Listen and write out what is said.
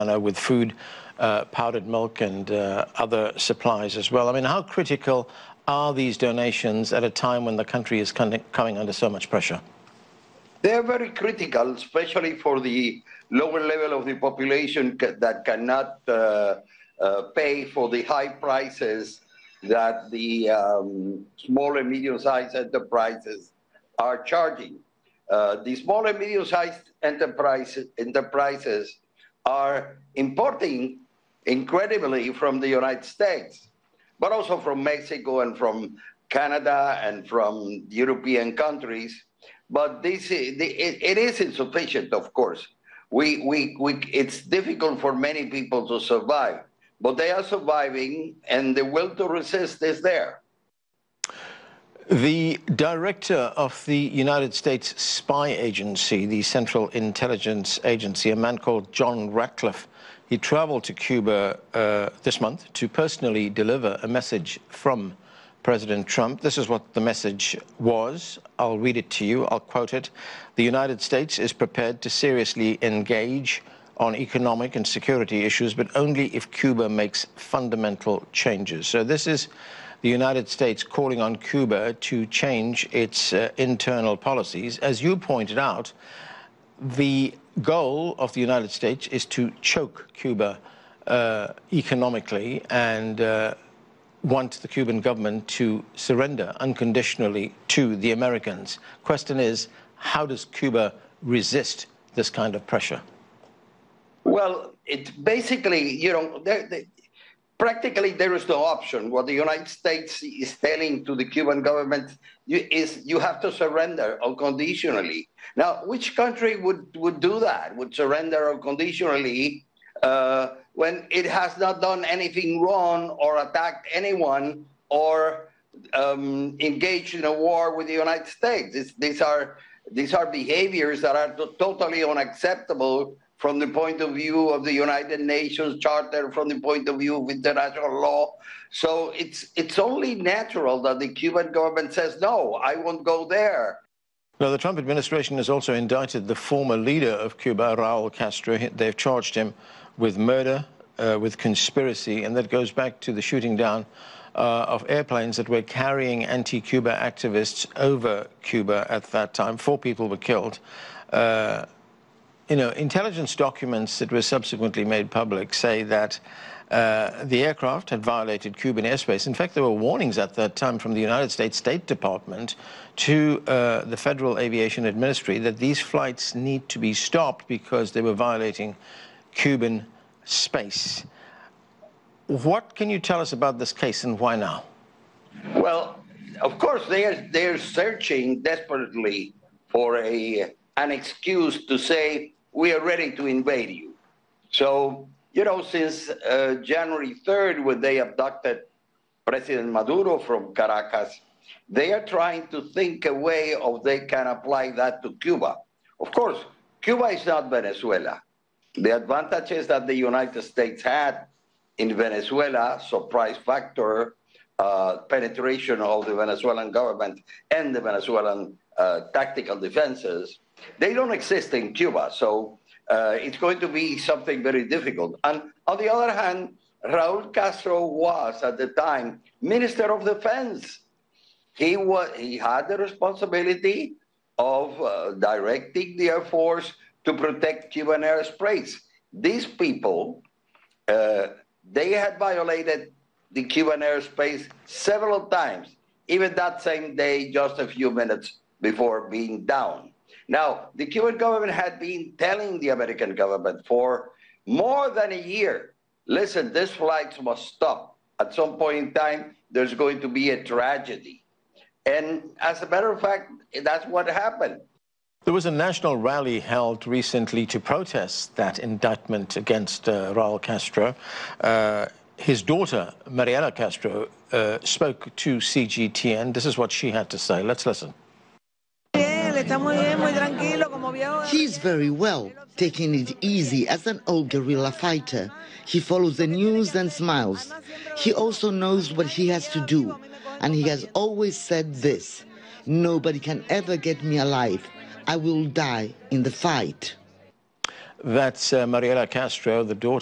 with food, powdered milk and other supplies as well. I mean, how critical are these donations at a time when the country is coming under so much pressure? They're very critical, especially for the lower level of the population that cannot pay for the high prices that the small and medium-sized enterprises are charging. The small and medium-sized enterprises are importing incredibly from the United States, but also from Mexico and from Canada and from European countries. But it is insufficient, of course. It's difficult for many people to survive, but they are surviving, and the will to resist is there. The director of the United States spy agency, the Central Intelligence Agency, a man called John Ratcliffe, he traveled to Cuba this month to personally deliver a message from President Trump. This is what the message was. I'll read it to you. I'll quote it. The United States is prepared to seriously engage on economic and security issues, but only if Cuba makes fundamental changes. So this is the United States calling on Cuba to change its internal policies. As you pointed out, the goal of the United States is to choke Cuba economically and want the Cuban government to surrender unconditionally to the Americans. Question is, how does Cuba resist this kind of pressure? Well, it's basically, you know, practically there is no option. What the United States is telling to the Cuban government is you have to surrender unconditionally. Now, which country would do that, would surrender unconditionally when it has not done anything wrong or attacked anyone or engaged in a war with the United States? These are behaviors that are totally unacceptable from the point of view of the United Nations Charter, from the point of view of international law. So it's only natural that the Cuban government says, no, I won't go there. Now, the Trump administration has also indicted the former leader of Cuba, Raul Castro. They've charged him with murder, with conspiracy, and that goes back to the shooting down of airplanes that were carrying anti-Cuba activists over Cuba at that time. 4 people were killed. You know, intelligence documents that were subsequently made public say that the aircraft had violated Cuban airspace. In fact, there were warnings at that time from the United States State Department to the Federal Aviation Administration that these flights need to be stopped because they were violating Cuban space. What can you tell us about this case and why now? Well, of course, they're searching desperately for an excuse to say, we are ready to invade you. So, you know, since January 3rd, when they abducted President Maduro from Caracas, they are trying to think a way of they can apply that to Cuba. Of course, Cuba is not Venezuela. The advantages that the United States had in Venezuela, surprise factor, penetration of the Venezuelan government and the Venezuelan tactical defenses, they don't exist in Cuba. So it's going to be something very difficult. And on the other hand, Raul Castro was, at the time, Minister of Defense. He had the responsibility of directing the Air Force to protect Cuban airspace. These people, they had violated the Cuban airspace several times, even that same day, just a few minutes before being down. Now, the Cuban government had been telling the American government for more than a year, listen, this flight must stop. At some point in time, there's going to be a tragedy. And as a matter of fact, that's what happened. There was a national rally held recently to protest that indictment against Raul Castro. His daughter, Mariela Castro, spoke to CGTN. This is what she had to say. Let's listen. He's very well, taking it easy as an old guerrilla fighter. He follows the news and smiles. He also knows what he has to do, and he has always said this: nobody can ever get me alive. I will die in the fight. that Mariela Castro, the daughter